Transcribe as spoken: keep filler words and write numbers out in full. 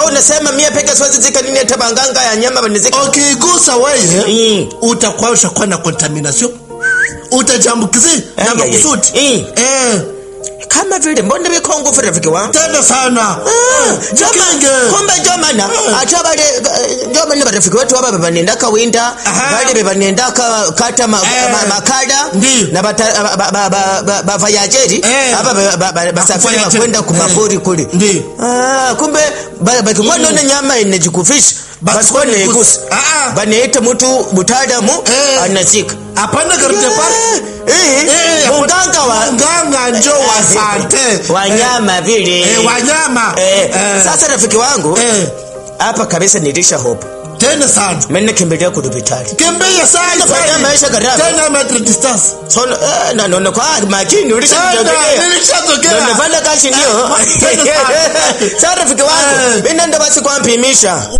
unasema mimi peke siwezi zika nini hata banganga ya nyama banizika. Okay, gusa wewe. Mm. Utakuwa ushakuwa na contamination. Utajambukizi na makusudi. Eh. Eh. Kama vile mbona biko ngufu rafiki wangu? Tena sana. Ah, jama. Kumbe jomana. Acha bale jomana barafiki wetu hapa bebanenda ka winda, bale bebanenda ka kata makada na ba vayajeri hapa basafiri kwenda kumapori kule. Ah, kumbe bakingwa none nyama inajikufisha. Basi kwa negusa. Banaita mtu mutaalamu anazika. Hapana garute pale. Eh, munganga wa munganga njoo wa sante. Wanyama vile. Eh, wanyama. Eh, sasa rafiki wangu. Eh. Hapa kabisa nilisha hope. Tena sana. Mimi kimbilia kudubitali. Kimbia sana. Kwa maisha gharama. Tena metric distance. So na na kwa makini ulishajogea. Nilishajogea. Nimefanya kazi ndio. Sasa rafiki wangu, mimi nenda basi kwa mpimisha.